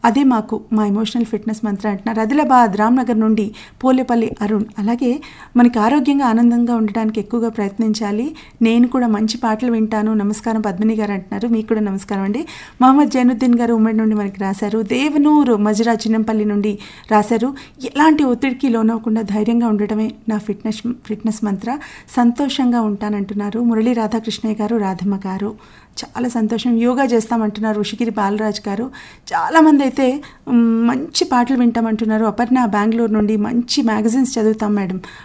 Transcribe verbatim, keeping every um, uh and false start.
అదే మాకు మా ఎమోషనల్ ఫిట్నెస్ మంత్ర అంటున్నారు. ఆదిలాబాద్ రామ్నగర్ నుండి పోలేపల్లి అరుణ్. అలాగే మనకి ఆరోగ్యంగా ఆనందంగా ఉండడానికి ఎక్కువగా ప్రయత్నించాలి, నేను కూడా మంచి పాటలు వింటాను, నమస్కారం పద్మిని గారు అంటున్నారు. మీకు కూడా నమస్కారం అండి. మహమ్మద్ జైనుద్దీన్ గారు ఉమ్మడి నుండి మనకి రాశారు. దేవనూరు మజరా చిన్నంపల్లి నుండి రాశారు. ఎలాంటి ఒత్తిడికి లోనవ్వకుండా ధైర్యంగా ఉండటమే నా ఫిట్నెస్ ఫిట్నెస్ మంత్ర, సంతోషంగా ఉంటానంటున్నారు మురళీ రాధాకృష్ణయ్య గారు, రాధమ్మ గారు. చాలా సంతోషం. యోగా చేస్తామంటున్నారు ఋషిగిరి బాలరాజ్ గారు. చాలామంది అయితే మంచి పాటలు వింటామంటున్నారు. అపర్ణ బెంగళూరు నుండి మంచి మ్యాగజైన్స్ చదువుతాం మేడం